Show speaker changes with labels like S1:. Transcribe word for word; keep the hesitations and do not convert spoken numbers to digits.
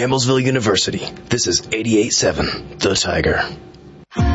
S1: Campbellsville University. This is eighty-eight point seven The Tiger.